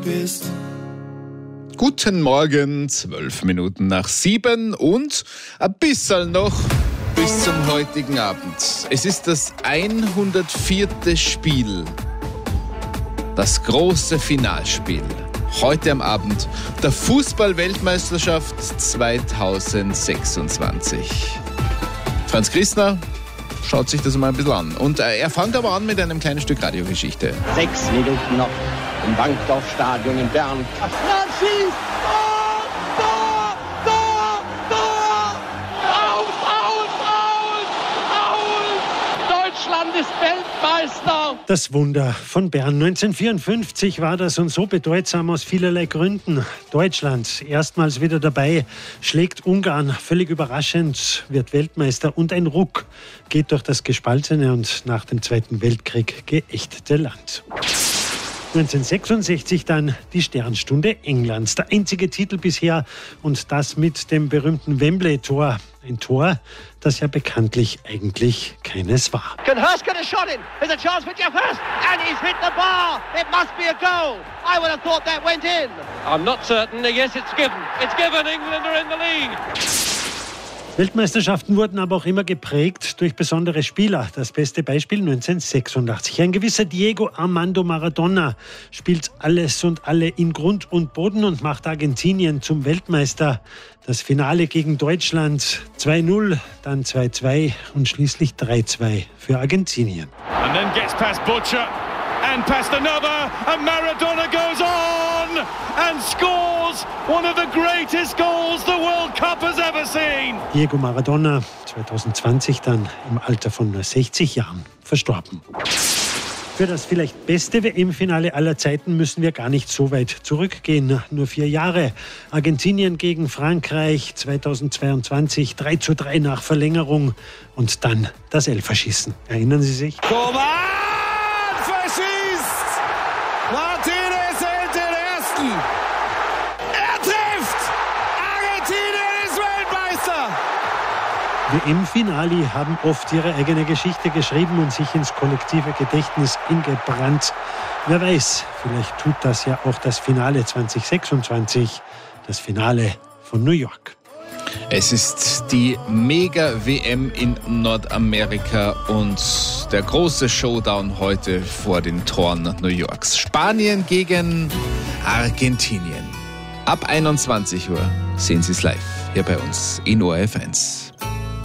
bist. Guten Morgen, 7:12 und ein bisschen noch bis zum heutigen Abend. Es ist das 104. Spiel, das große Finalspiel. Heute am Abend der Fußball-Weltmeisterschaft 2026. Franz Christner schaut sich das mal ein bisschen an. Und er fängt aber an mit einem kleinen Stück Radiogeschichte. 6 Minuten noch im Bankdorf-Stadion in Bern. Schießt! Tor! Tor! Tor! Tor! Aus! Deutschland ist Weltmeister! Das Wunder von Bern. 1954 war das und so bedeutsam aus vielerlei Gründen. Deutschland erstmals wieder dabei, schlägt Ungarn völlig überraschend, wird Weltmeister und ein Ruck geht durch das gespaltene und nach dem Zweiten Weltkrieg geächtete Land. 1966 dann die Sternstunde Englands. Der einzige Titel bisher und das mit dem berühmten Wembley-Tor. Ein Tor, das ja bekanntlich eigentlich keines war. Can Hurst get a shot in? There's a chance for Geoff Hurst and he's hit the bar. It must be a goal. I would have thought that went in. I'm not certain. Yes, it's given. It's given. England are in the lead. Weltmeisterschaften wurden aber auch immer geprägt durch besondere Spieler. Das beste Beispiel 1986. Ein gewisser Diego Armando Maradona spielt alles und alle in Grund und Boden und macht Argentinien zum Weltmeister. Das Finale gegen Deutschland 2-0, dann 2-2 und schließlich 3-2 für Argentinien. And then gets past Butcher and past another and Maradona goes on and scores one of the greatest goals the World Cup has ever seen. Diego Maradona, 2020 dann im Alter von nur 60 Jahren verstorben. Für das vielleicht beste WM-Finale aller Zeiten müssen wir gar nicht so weit zurückgehen. Nur 4 Jahre. Argentinien gegen Frankreich 2022, 3-3 nach Verlängerung und dann das Elferschießen. Erinnern Sie sich? Coman verschießt! Martinez hält den ersten! Er trifft! Argentinien ist Weltmeister! WM-Finale haben oft ihre eigene Geschichte geschrieben und sich ins kollektive Gedächtnis eingebrannt. Wer weiß, vielleicht tut das ja auch das Finale 2026, das Finale von New York. Es ist die Mega-WM in Nordamerika und der große Showdown heute vor den Toren New Yorks. Spanien gegen Argentinien. Ab 21 Uhr sehen Sie es live hier bei uns in ORF 1.